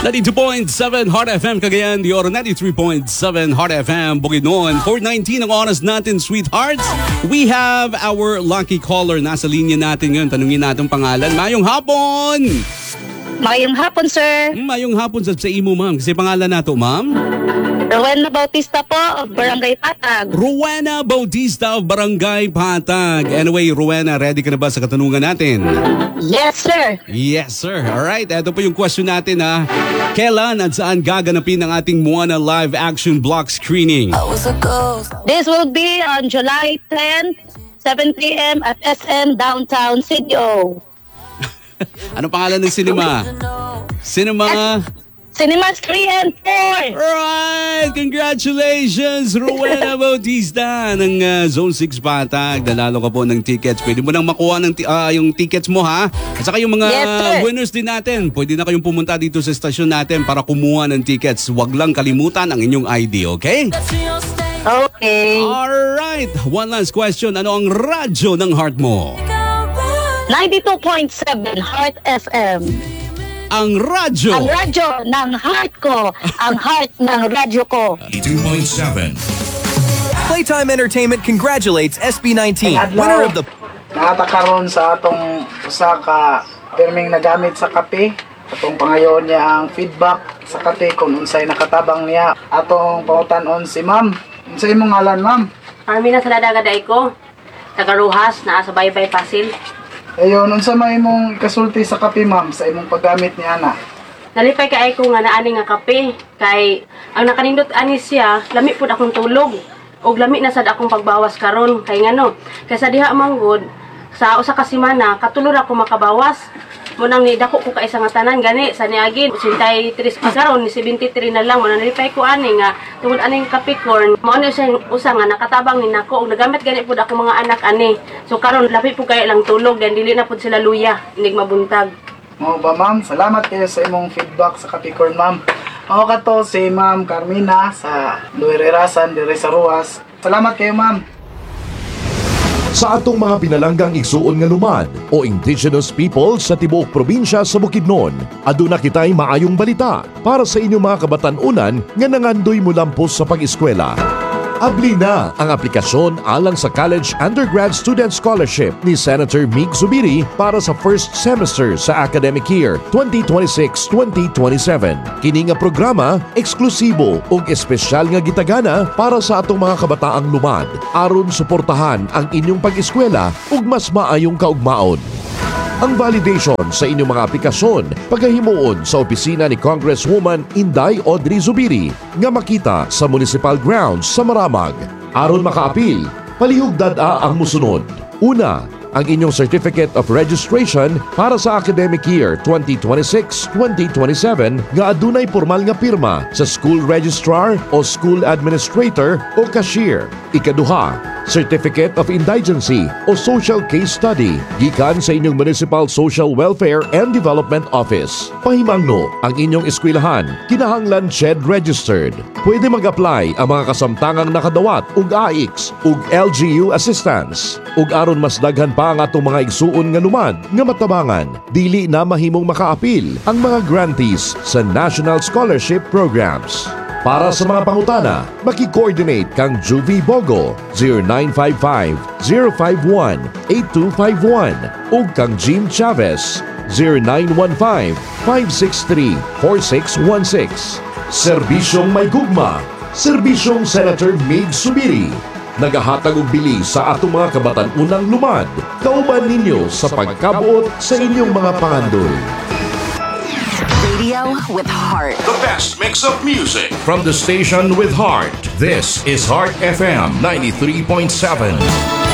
92.7 Heart FM Cagayan, di oro 93.7 Heart FM Bukidnon. 4:19 ang oras natin, sweethearts. We have our lucky caller. Nasa linya natin ngayon. Tanungin natin pangalan. Mayong hapon! Mayong hapon, sir. Mayong hapon sa imo, ma'am. Kasi pangalan nato, ma'am? Rowena Bautista po, of Barangay Patag. Rowena Bautista of Barangay Patag. Anyway, Rowena, ready ka na ba sa katanungan natin? Yes, sir. Yes, sir. Alright, ito po yung question natin ha. Kailan at saan gaganapin ang ating Moana live action block screening? This will be on July 10, 7 p.m. at SM Downtown Sidyo. Anong pangalan ng cinema? Cinema... Cinemas 3 and 4. Right! Congratulations, Rowena Bautista ng Zone 6 Patag. Dalalo ka po ng tickets. Pwede mo nang makuha ng yung tickets mo, ha? At saka yung mga winners din natin. Pwede na kayong pumunta dito sa stasyon natin para kumuha ng tickets. Huwag lang kalimutan ang inyong ID, okay? Okay. Alright! One last question. Ano ang radyo ng heart mo? 92.7 Heart FM. Ang radyo. Ang radyo ng heart ko. Ang heart ng radyo ko. 2.7. Playtime Entertainment congratulates SB19, winner of the... Nakatakaroon sa atong usa ka pirming nagamit sa kape. Atong pangayon niya ang feedback sa kape kung unsay nakatabang niya. Atong pautan-on si ma'am. Unsay imong ngalan, ma'am? Armina Saladagaday ko. Tagaruhas na sa Baybay Pasil. Ayun, unsa may imong kasulti sa kape, ma'am, sa imong paggamit ni ana? Nalipay kay ko nga naani nga kape kay ang nakanindot ani siya, lami pud akong tulog. Og lami na sad akong pagbawas karon kay ngano. Kay sa diha manggod sa usa ka semana katulor ako makabawas. Munang ni dako ko ka isa nga tanan gani sa niagin 83 pa karon ni 73 na lang mo nalipay ko ani nga tungod aning Capricorn mao ni siya usa nga nakatabang ni nako og nagamit gani pud ako mga anak ani so karon lapi pud kay lang tulog dan dili na pud sila luya inig mabuntag. Mao ba, ma'am? Salamat kayo sa imong feedback sa Capricorn, ma'am. Mao kato si Ma'am Carmina sa Luirerasan dire sa Ruas. Salamat kayo, ma'am. Sa atong mga pinalanggang igsuon nga lumad o indigenous people sa tibuok probinsya sa Bukidnon, aduna kitay maayong balita para sa inyong mga kabatan-unan nga nangandoy mulampos sa pag-eskwela. Abli na ang aplikasyon alang sa College Undergrad Student Scholarship ni Senator Mig Zubiri para sa first semester sa academic year 2026-2027. Kini nga programa eksklusibo ug espesyal nga gitagana para sa atong mga kabataang lumad aron suportahan ang inyong pag-eskwela ug mas maayong kaugmaon. Ang validation sa inyong mga aplikasyon paghahimuon sa opisina ni Congresswoman Inday Audrey Zubiri nga makita sa municipal grounds sa Maramag. Aron makaapil, palihugdad ang musunod. Una, ang inyong Certificate of Registration para sa academic year 2026-2027 nga adunay formal nga pirma sa school registrar o school administrator o cashier. Ikaduha, Certificate of Indigency o Social Case Study gikan sa inyong Municipal Social Welfare and Development Office. Pahimangno ang inyong eskwelahan kinahanglan SHED registered. Pwede mag-apply ang mga kasamtangang nakadawat ug AIX ug LGU assistance. Ug aron mas daghan pa ang atong mga igsuon nga lumad nga matabangan, dili na mahimong makaapil ang mga grantees sa National Scholarship Programs. Para sa mga pangutana, maki-coordinate kang Juvie Bogo 0955-051-8251 ug kang Jean Chavez 0915-563-4616. Serbisyong may gugma, Serbisyong Senator Mig Zubiri. Nagahatag og bili sa atong mga kabatan-unang lumad. Kauban ninyo sa pagkabuot sa inyong mga pangandoy. Radio with heart. The best mix of music from the station with heart. This is Heart FM 93.7.